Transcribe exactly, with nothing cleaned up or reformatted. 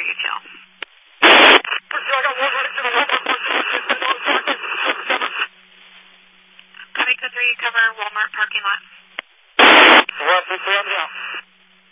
U T L. Copy code three, cover Walmart parking lot. What, three, three,